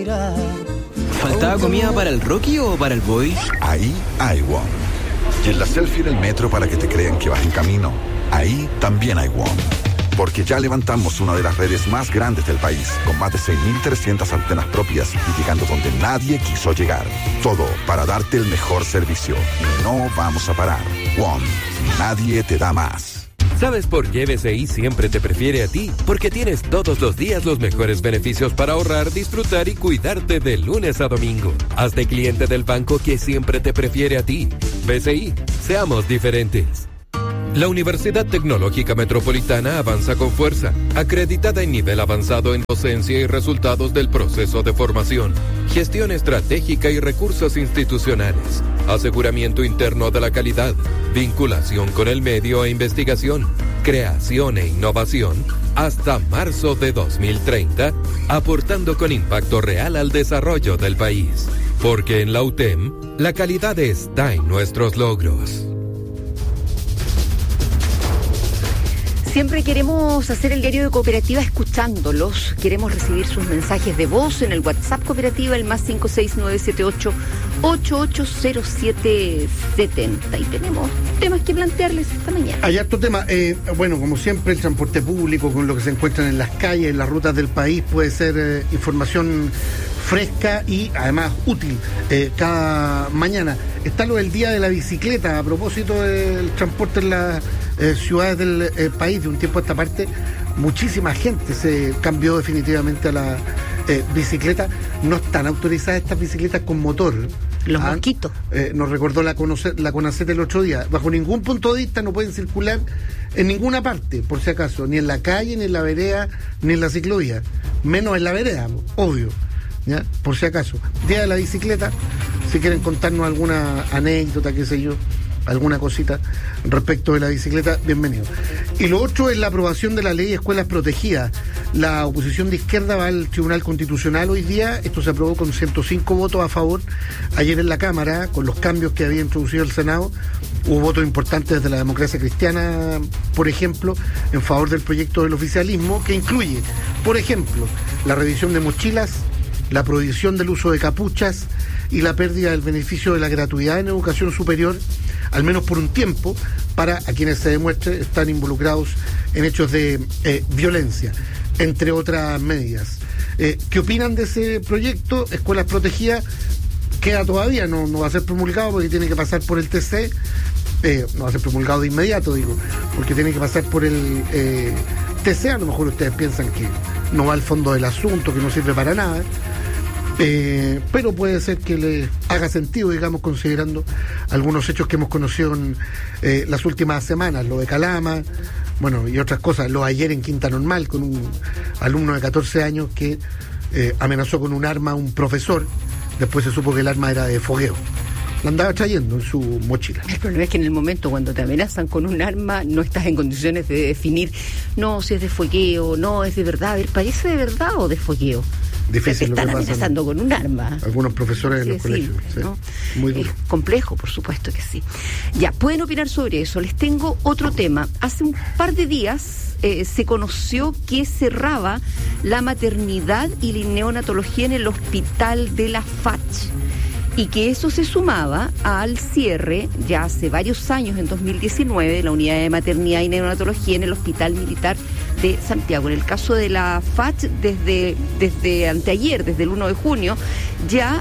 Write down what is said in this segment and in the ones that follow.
esperar. ¿Faltaba comida para el Rocky o para el Boy? Ahí hay WOM. Y en la selfie en el metro para que te crean que vas en camino, ahí también hay WOM. Porque ya levantamos una de las redes más grandes del país, con más de 6.300 antenas propias y llegando donde nadie quiso llegar. Todo para darte el mejor servicio. Y no vamos a parar. WOM. Nadie te da más. ¿Sabes por qué BCI siempre te prefiere a ti? Porque tienes todos los días los mejores beneficios para ahorrar, disfrutar y cuidarte de lunes a domingo. Hazte cliente del banco que siempre te prefiere a ti. BCI, seamos diferentes. La Universidad Tecnológica Metropolitana avanza con fuerza, acreditada en nivel avanzado en docencia y resultados del proceso de formación, gestión estratégica y recursos institucionales, aseguramiento interno de la calidad, vinculación con el medio e investigación, creación e innovación, hasta marzo de 2030, aportando con impacto real al desarrollo del país. Porque en la UTEM, la calidad está en nuestros logros. Siempre queremos hacer el diario de Cooperativa escuchándolos. Queremos recibir sus mensajes de voz en el WhatsApp Cooperativa, el más 56978-880770. Y tenemos temas que plantearles esta mañana. Hay harto tema. Bueno, como siempre, el transporte público, con lo que se encuentran en las calles, en las rutas del país, puede ser información fresca y además útil cada mañana. Está lo del Día de la Bicicleta, a propósito del transporte en las ciudades del país. De un tiempo a esta parte, muchísima gente se cambió definitivamente a la bicicleta. No están autorizadas estas bicicletas con motor. Los mosquitos. Nos recordó la CONACET el otro día. Bajo ningún punto de vista no pueden circular en ninguna parte, por si acaso, ni en la calle, ni en la vereda, ni en la ciclovía. Menos en la vereda, obvio. ¿Ya? Por si acaso. Día de la Bicicleta, si quieren contarnos alguna anécdota, qué sé yo, alguna cosita respecto de la bicicleta, bienvenido. Y lo otro es la aprobación de la ley de escuelas protegidas. La oposición de izquierda va al Tribunal Constitucional hoy día. Esto se aprobó con 105 votos a favor. Ayer en la Cámara, con los cambios que había introducido el Senado, hubo votos importantes desde la democracia cristiana, por ejemplo, en favor del proyecto del oficialismo, que incluye, por ejemplo, la revisión de mochilas, la prohibición del uso de capuchas y la pérdida del beneficio de la gratuidad en educación superior, al menos por un tiempo, para a quienes se demuestre están involucrados en hechos de violencia, entre otras medidas. ¿Qué opinan de ese proyecto? Escuelas protegidas, queda todavía, no va a ser promulgado porque tiene que pasar por el TC, no va a ser promulgado de inmediato, digo, porque tiene que pasar por el TC. A lo mejor ustedes piensan que no va al fondo del asunto, que no sirve para nada, pero puede ser que le haga sentido, digamos, considerando algunos hechos que hemos conocido en las últimas semanas, lo de Calama, bueno, y otras cosas, lo de ayer en Quinta Normal, con un alumno de 14 años que amenazó con un arma a un profesor. Después se supo que el arma era de fogueo. La andaba trayendo en su mochila. El problema es que en el momento cuando te amenazan con un arma no estás en condiciones de definir, no, si es de fogueo, no, es de verdad. A ver, ¿parece de verdad o de fogueo? Difícil. Te están amenazando con un arma. Algunos profesores de los colegios. Sí. ¿No? Muy duro. Es complejo, por supuesto que sí. Ya, pueden opinar sobre eso. Les tengo otro tema. Hace un par de días se conoció que cerraba la maternidad y la neonatología en el hospital de la FACH. Y que eso se sumaba al cierre, ya hace varios años, en 2019, de la unidad de maternidad y neonatología en el Hospital Militar de Santiago. En el caso de la FACH, desde anteayer, desde el 1 de junio, ya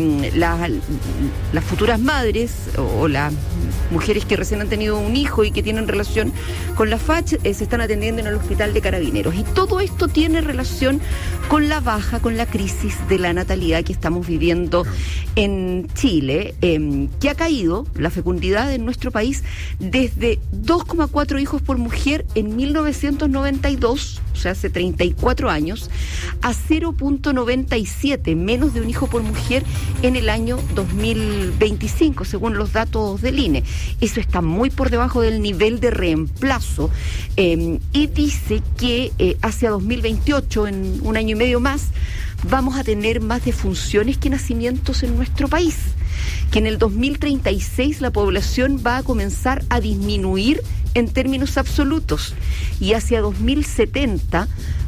las futuras madres o las mujeres que recién han tenido un hijo y que tienen relación con la FACH se están atendiendo en el Hospital de Carabineros. Y todo esto tiene relación con la baja, con la crisis de la natalidad que estamos viviendo en Chile, que ha caído la fecundidad en nuestro país desde 2,4 hijos por mujer en 1992, o sea, hace 34 años, a 0,97, menos de un hijo por mujer en el año 2025, según los datos del INE. Eso está muy por debajo del nivel de reemplazo, y dice que hacia 2028, en un año y medio más, vamos a tener más defunciones que nacimientos en nuestro país, que en el 2036 la población va a comenzar a disminuir en términos absolutos y hacia 2070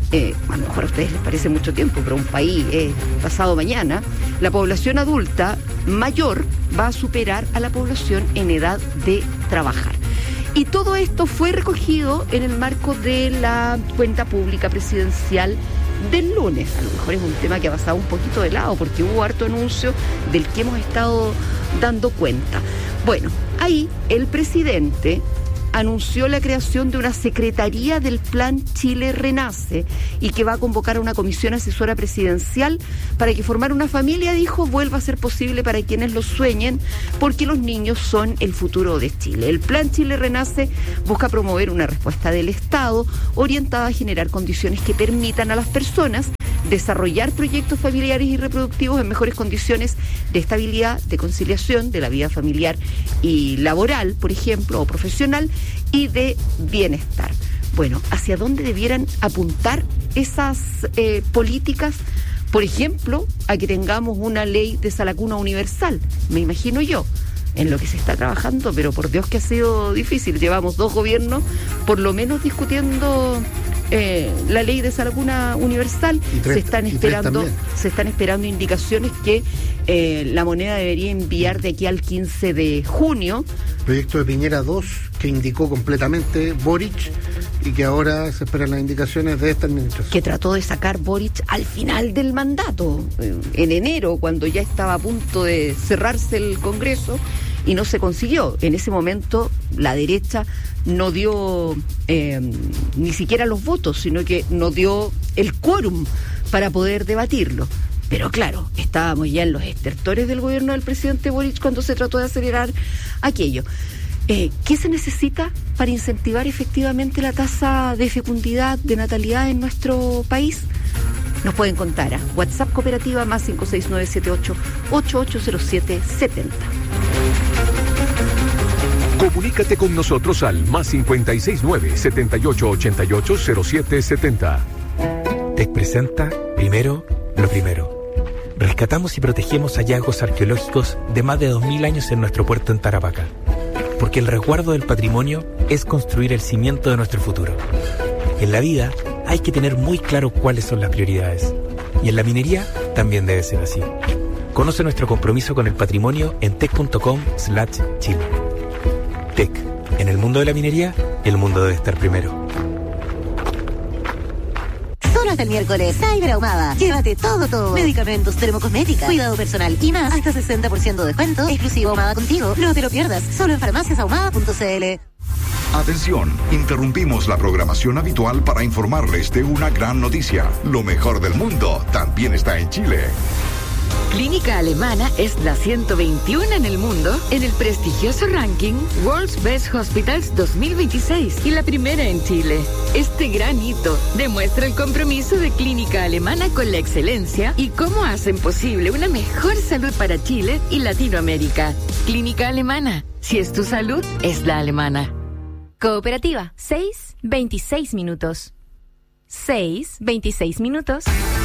a lo mejor a ustedes les parece mucho tiempo, pero un país pasado mañana, la población adulta mayor va a superar a la población en edad de trabajar. Y todo esto fue recogido en el marco de la cuenta pública presidencial del lunes. A lo mejor es un tema que ha pasado un poquito de lado porque hubo harto anuncio del que hemos estado dando cuenta. Bueno, ahí el presidente anunció la creación de una secretaría del Plan Chile Renace y que va a convocar a una comisión asesora presidencial para que formar una familia, dijo, vuelva a ser posible para quienes lo sueñen, porque los niños son el futuro de Chile. El Plan Chile Renace busca promover una respuesta del Estado orientada a generar condiciones que permitan a las personas desarrollar proyectos familiares y reproductivos en mejores condiciones de estabilidad, de conciliación de la vida familiar y laboral, por ejemplo, o profesional, y de bienestar. Bueno, ¿hacia dónde debieran apuntar esas políticas? Por ejemplo, a que tengamos una ley de salacuna universal, me imagino yo, en lo que se está trabajando, pero por Dios que ha sido difícil. Llevamos 2 gobiernos por lo menos discutiendo la ley de salacuna universal. Se están esperando indicaciones que la moneda debería enviar de aquí al 15 de junio. Proyecto de Piñera 2 que indicó completamente Boric y que ahora se esperan las indicaciones de esta administración. Que trató de sacar Boric al final del mandato, en enero, cuando ya estaba a punto de cerrarse el Congreso, y no se consiguió. En ese momento la derecha no dio ni siquiera los votos, sino que no dio el quórum para poder debatirlo. Pero claro, estábamos ya en los estertores del gobierno del presidente Boric cuando se trató de acelerar aquello. ¿Qué se necesita para incentivar efectivamente la tasa de fecundidad, de natalidad en nuestro país? Nos pueden contar a WhatsApp Cooperativa más 56978-880770. Comunícate con nosotros al más 569-7888-0770. TEC presenta Primero lo Primero. Rescatamos y protegemos hallazgos arqueológicos de más de 2000 años en nuestro puerto en Tarapacá. Porque el resguardo del patrimonio es construir el cimiento de nuestro futuro. En la vida hay que tener muy claro cuáles son las prioridades. Y en la minería también debe ser así. Conoce nuestro compromiso con el patrimonio en tec.com/Chile. TEC. En el mundo de la minería, el mundo debe estar primero. Solo hasta el miércoles, Cyber Ahumada. Llévate todo. Medicamentos, dermocosmética, cuidado personal y más. Hasta 60% de descuento. Exclusivo Ahumada contigo. No te lo pierdas. Solo en farmaciasahumada.cl. Atención, interrumpimos la programación habitual para informarles de una gran noticia. Lo mejor del mundo también está en Chile. Clínica Alemana es la 121 en el mundo en el prestigioso ranking World's Best Hospitals 2026 y la primera en Chile. Este gran hito demuestra el compromiso de Clínica Alemana con la excelencia y cómo hacen posible una mejor salud para Chile y Latinoamérica. Clínica Alemana, si es tu salud, es la alemana. Cooperativa, 6:26 minutos. 6:26 minutos.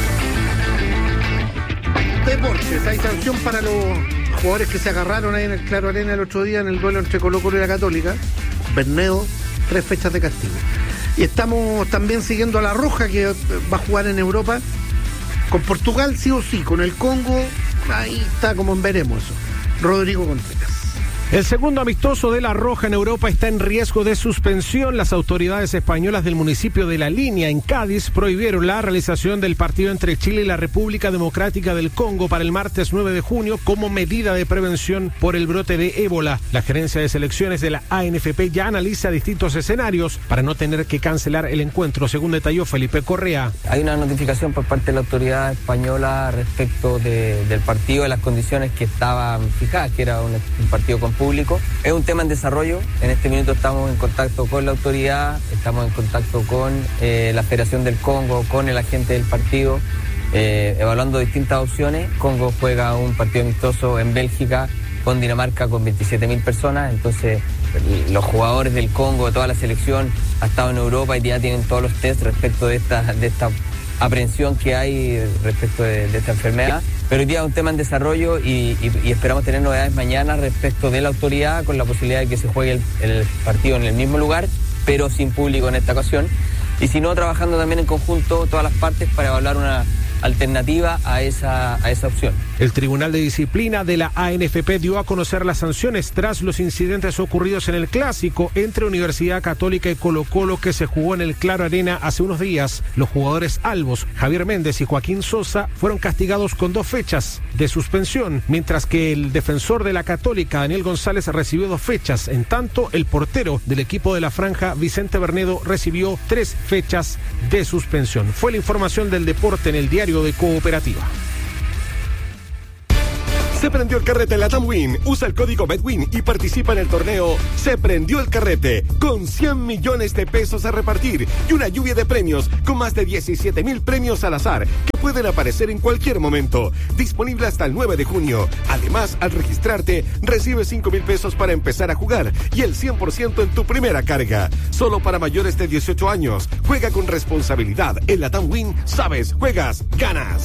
Deportes, hay sanción para los jugadores que se agarraron ahí en el Claro Arena el otro día en el duelo entre Colo-Colo y la Católica. Bernedo, 3 fechas de castigo. Y estamos también siguiendo a La Roja, que va a jugar en Europa con Portugal sí o sí, con el Congo, ahí está como veremos eso. Rodrigo Contreras. El segundo amistoso de La Roja en Europa está en riesgo de suspensión. Las autoridades españolas del municipio de La Línea, en Cádiz, prohibieron la realización del partido entre Chile y la República Democrática del Congo para el martes 9 de junio como medida de prevención por el brote de ébola. La gerencia de selecciones de la ANFP ya analiza distintos escenarios para no tener que cancelar el encuentro, según detalló Felipe Correa. Hay una notificación por parte de la autoridad española respecto del partido, de las condiciones que estaban fijadas, que era un partido con público. Es un tema en desarrollo. En este minuto estamos en contacto con la autoridad, estamos en contacto con la Federación del Congo, con el agente del partido, evaluando distintas opciones. Congo juega un partido amistoso en Bélgica con Dinamarca con 27.000 personas, entonces los jugadores del Congo, de toda la selección, ha estado en Europa y ya tienen todos los test respecto de esta aprehensión que hay respecto de esta enfermedad. Pero hoy día es un tema en desarrollo y esperamos tener novedades mañana respecto de la autoridad, con la posibilidad de que se juegue el partido en el mismo lugar, pero sin público en esta ocasión. y si no, trabajando también en conjunto todas las partes para evaluar una alternativa a esa opción. El Tribunal de Disciplina de la ANFP dio a conocer las sanciones tras los incidentes ocurridos en el clásico entre Universidad Católica y Colo-Colo que se jugó en el Claro Arena hace unos días. Los jugadores albos, Javier Méndez y Joaquín Sosa, fueron castigados con 2 fechas de suspensión, mientras que el defensor de la Católica, Daniel González, recibió 2 fechas. En tanto, el portero del equipo de la Franja, Vicente Bernedo, recibió 3 fechas de suspensión. Fue la información del deporte en el diario de Cooperativa. Se prendió el carrete en la Tamwin. Usa el código BETWIN y participa en el torneo Se Prendió el Carrete, con 100 millones de pesos a repartir y una lluvia de premios con más de 17,000 premios al azar que pueden aparecer en cualquier momento. Disponible hasta el 9 de junio. Además, al registrarte, recibes 5,000 pesos para empezar a jugar y el 100% en tu primera carga. Solo para mayores de 18 años. Juega con responsabilidad. En la Tamwin, sabes, juegas, ganas.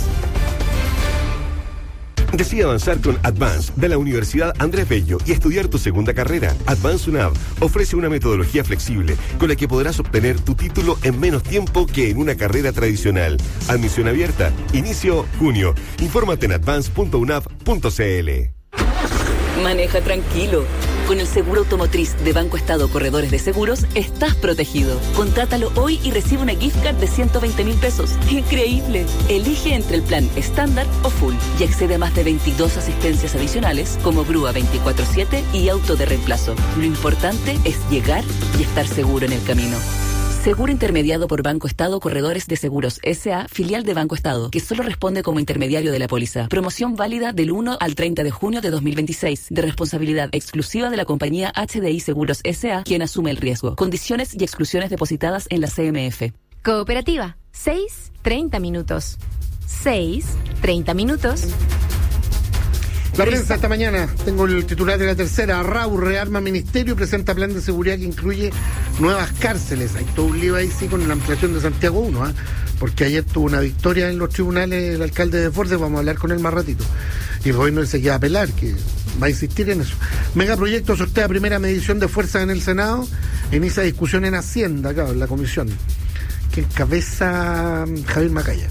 Decide avanzar con Advance de la Universidad Andrés Bello y estudiar tu segunda carrera. Advance UNAV ofrece una metodología flexible con la que podrás obtener tu título en menos tiempo que en una carrera tradicional. Admisión abierta. Inicio junio. Infórmate en advance.unav.cl. Maneja tranquilo. Con el seguro automotriz de Banco Estado Corredores de Seguros, estás protegido. Contrátalo hoy y recibe una gift card de 120,000 pesos. ¡Increíble! Elige entre el plan estándar o full y accede a más de 22 asistencias adicionales como grúa 24/7 y auto de reemplazo. Lo importante es llegar y estar seguro en el camino. Seguro intermediado por Banco Estado Corredores de Seguros S.A., filial de Banco Estado, que solo responde como intermediario de la póliza. Promoción válida del 1 al 30 de junio de 2026, de responsabilidad exclusiva de la compañía HDI Seguros S.A., quien asume el riesgo. Condiciones y exclusiones depositadas en la CMF. Cooperativa, 6:30 minutos. 6:30 minutos. La prensa esta mañana, tengo el titular de La Tercera. Raúl rearma ministerio y presenta plan de seguridad que incluye nuevas cárceles. Hay todo un lío ahí sí con la ampliación de Santiago 1, porque ayer tuvo una victoria en los tribunales el alcalde de Fordes, vamos a hablar con él más ratito. Y el gobierno se queda a apelar, que va a insistir en eso. Megaproyecto sortea primera medición de fuerzas en el Senado, inicia discusión en Hacienda, claro, en la comisión, que encabeza Javier Macaya.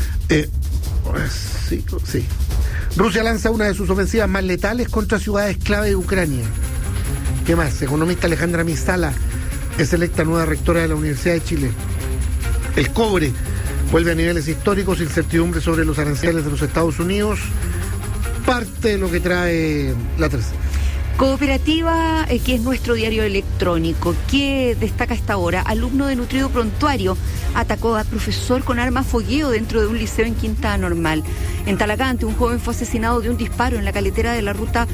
Sí. Rusia lanza una de sus ofensivas más letales contra ciudades clave de Ucrania. ¿Qué más? Economista Alejandra Misala es electa nueva rectora de la Universidad de Chile. El cobre vuelve a niveles históricos, incertidumbre sobre los aranceles de los Estados Unidos. Parte de lo que trae La Tercera. Cooperativa, que es nuestro diario electrónico, que destaca esta hora. Alumno de Nutrido Prontuario atacó a profesor con arma fogueo dentro de un liceo en Quinta Normal. En Talagante, un joven fue asesinado de un disparo en la caletera de la ruta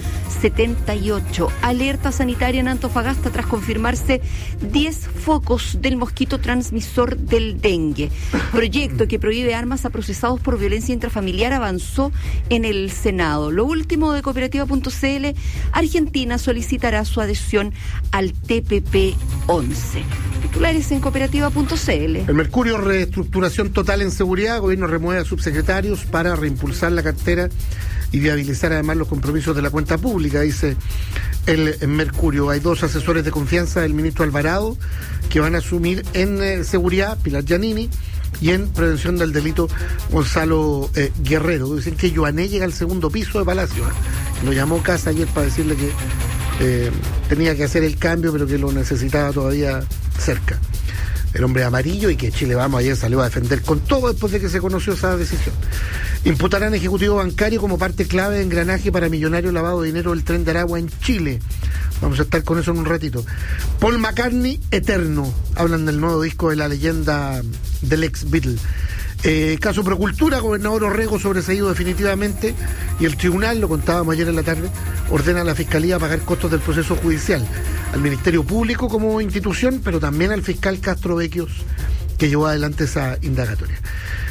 78. Alerta sanitaria en Antofagasta tras confirmarse 10 focos del mosquito transmisor del dengue. Proyecto que prohíbe armas a procesados por violencia intrafamiliar avanzó en el Senado. Lo último de cooperativa.cl, Argentina solicitará su adhesión al TPP-11. Titulares en cooperativa.cl. El Mercurio, reestructuración total en seguridad. Gobierno remueve a subsecretarios para reimpulsar la cartera y viabilizar además los compromisos de la cuenta pública, dice el Mercurio. Hay 2 asesores de confianza del ministro Alvarado que van a asumir en seguridad, Pilar Giannini, y en prevención del delito, Gonzalo Guerrero. Dicen que Joané llega al segundo piso de Palacio. Lo llamó Casa ayer para decirle que tenía que hacer el cambio, pero que lo necesitaba todavía cerca. El hombre amarillo, y que Chile Vamos ayer salió a defender con todo después de que se conoció esa decisión. Imputarán ejecutivo bancario como parte clave de engranaje para millonario lavado de dinero del Tren de Aragua en Chile. Vamos a estar con eso en un ratito. Paul McCartney, eterno. Hablan del nuevo disco de la leyenda del ex Beatle. Caso Procultura, gobernador Orrego sobreseído definitivamente, y el tribunal, lo contábamos ayer en la tarde, ordena a la Fiscalía pagar costos del proceso judicial, al Ministerio Público como institución, pero también al fiscal Castro Vecchios, que llevó adelante esa indagatoria.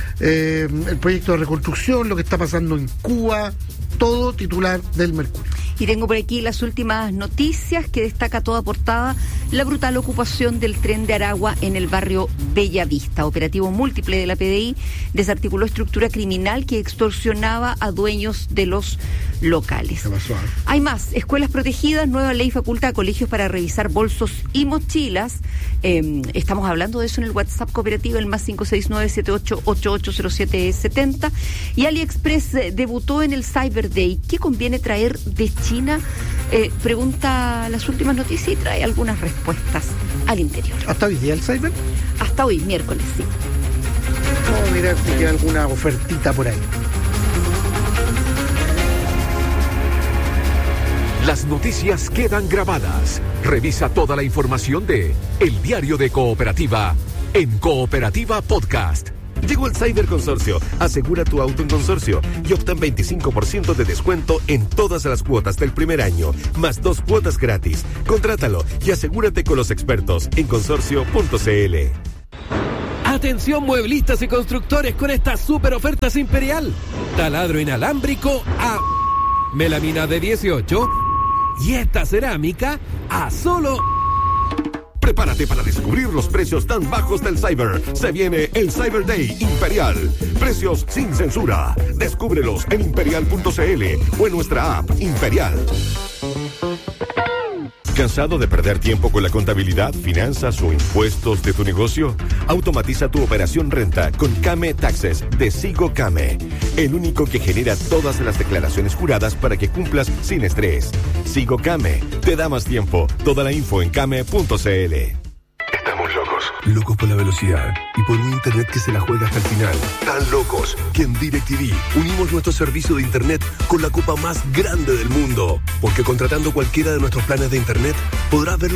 El proyecto de reconstrucción, lo que está pasando en Cuba, todo titular del Mercurio. Y tengo por aquí las últimas noticias que destaca toda portada: la brutal ocupación del tren de Aragua en el barrio Bellavista. Operativo múltiple de la PDI desarticuló estructura criminal que extorsionaba a dueños de los locales. Hay más: escuelas protegidas, nueva ley faculta a colegios para revisar bolsos y mochilas. Estamos hablando de eso en el WhatsApp cooperativo, el más 569-78880770. Y AliExpress debutó en el Cyber Day. ¿Qué conviene traer de China? Pregunta las últimas noticias y trae algunas respuestas al interior. ¿Hasta hoy día el Cyber? Hasta hoy, miércoles, sí. Vamos a mirar si queda alguna ofertita por ahí. Las noticias quedan grabadas. Revisa toda la información de El Diario de Cooperativa en Cooperativa Podcast. Llegó el Cyber Consorcio. Asegura tu auto en Consorcio y obtén 25% de descuento en todas las cuotas del primer año, más 2 cuotas gratis. Contrátalo y asegúrate con los expertos en consorcio.cl. Atención mueblistas y constructores con estas super ofertas Imperial. Taladro inalámbrico a melamina de 18 y esta cerámica a solo... Prepárate para descubrir los precios tan bajos del Cyber. Se viene el Cyber Day Imperial. Precios sin censura. Descúbrelos en imperial.cl o en nuestra app Imperial. ¿Cansado de perder tiempo con la contabilidad, finanzas o impuestos de tu negocio? Automatiza tu operación renta con Kame Taxes de Sigo Kame, el único que genera todas las declaraciones juradas para que cumplas sin estrés. Sigo Kame te da más tiempo. Toda la info en kame.cl. Estamos locos. Locos por la velocidad y por un internet que se la juega hasta el final. Tan locos que en DirecTV unimos nuestro servicio de internet con la copa más grande del mundo. Porque contratando cualquiera de nuestros planes de internet podrás ver